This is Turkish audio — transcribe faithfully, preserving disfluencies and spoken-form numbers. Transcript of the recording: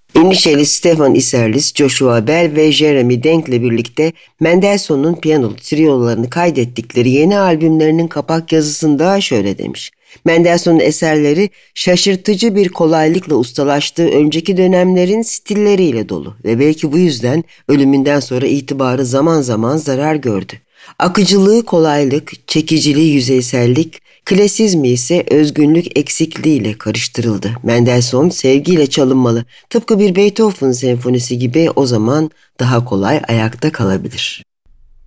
İnişeli Stefan Isserlis, Joshua Bell ve Jeremy Denk'le birlikte Mendelssohn'un piyanolu triolarını kaydettikleri yeni albümlerinin kapak yazısında şöyle demiş: Mendelssohn'un eserleri şaşırtıcı bir kolaylıkla ustalaştığı önceki dönemlerin stilleriyle dolu ve belki bu yüzden ölümünden sonra itibarı zaman zaman zarar gördü. Akıcılığı kolaylık, çekiciliği yüzeysellik, klasizmi ise özgünlük eksikliğiyle karıştırıldı. Mendelssohn sevgiyle çalınmalı. Tıpkı bir Beethoven senfonisi gibi o zaman daha kolay ayakta kalabilir.